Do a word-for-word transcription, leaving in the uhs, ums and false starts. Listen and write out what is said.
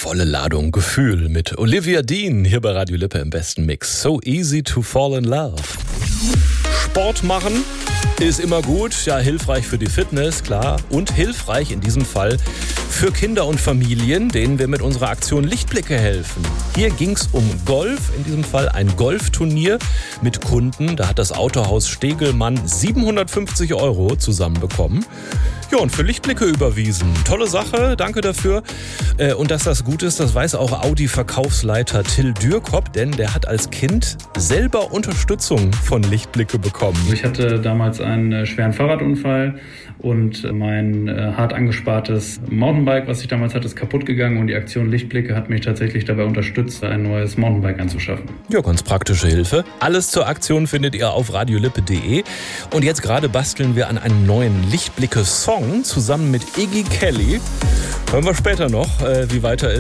Volle Ladung Gefühl mit Olivia Dean hier bei Radio Lippe im besten Mix. So easy to fall in love. Sport machen ist immer gut, ja, hilfreich für die Fitness, klar, und hilfreich in diesem Fall für Kinder und Familien, denen wir mit unserer Aktion Lichtblicke helfen. Hier ging es um Golf, in diesem Fall ein Golfturnier mit Kunden. Da hat das Autohaus Stegelmann siebenhundertfünfzig Euro zusammenbekommen. Ja, und für Lichtblicke überwiesen. Tolle Sache, danke dafür. Und dass das gut ist, das weiß auch Audi-Verkaufsleiter Till Dürkop, denn der hat als Kind selber Unterstützung von Lichtblicke bekommen. Ich hatte damals einen schweren Fahrradunfall und mein hart angespartes Mountainbike, was ich damals hatte, ist kaputt gegangen und die Aktion Lichtblicke hat mich tatsächlich dabei unterstützt, ein neues Mountainbike anzuschaffen. Ja, ganz praktische Hilfe. Alles zur Aktion findet ihr auf radiolippe punkt de. Und jetzt gerade basteln wir an einem neuen Lichtblicke-Song zusammen mit Iggy Kelly. Hören wir später noch, wie weiter ist.